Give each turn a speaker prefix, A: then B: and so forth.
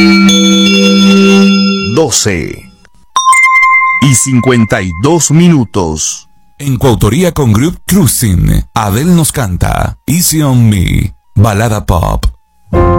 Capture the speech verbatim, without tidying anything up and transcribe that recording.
A: doce y cincuenta y dos minutos.
B: En coautoría con Group Cruising, Adele nos canta Easy on Me, balada pop.